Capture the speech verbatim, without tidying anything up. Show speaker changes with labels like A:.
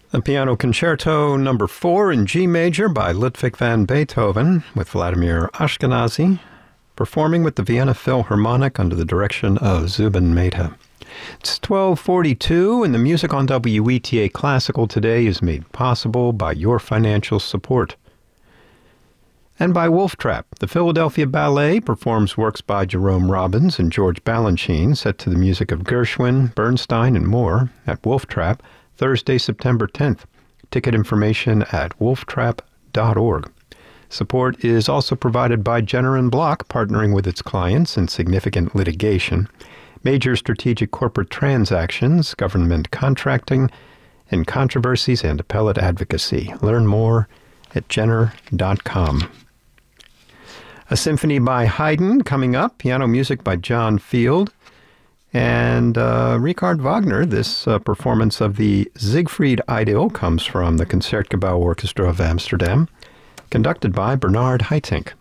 A: The Piano Concerto number four in G major by Ludwig van Beethoven with Vladimir Ashkenazy, performing with the Vienna Philharmonic under the direction of Zubin Mehta. It's twelve forty-two, and the music on W E T A Classical today is made possible by your financial support. And by Wolf Trap. The Philadelphia Ballet performs works by Jerome Robbins and George Balanchine, set to the music of Gershwin, Bernstein, and more at Wolf Trap, Thursday, September tenth. Ticket information at wolf trap dot org. Support is also provided by Jenner and Block, partnering with its clients in significant litigation, major strategic corporate transactions, government contracting, and controversies and appellate advocacy. Learn more at jenner dot com. A symphony by Haydn coming up, piano music by John Field, and uh, Richard Wagner. This uh, performance of the Siegfried Idyll comes from the Concertgebouw Orchestra of Amsterdam, conducted by Bernard Haitink.